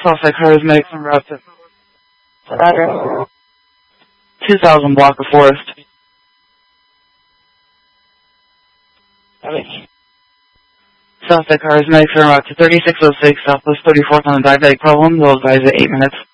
Southside Charismatics en route to address. 2000 block of Forest. Okay. Southside Charismatics en route to 3606 Southwest 34th on a diabetic problem. Those guys at 8 minutes.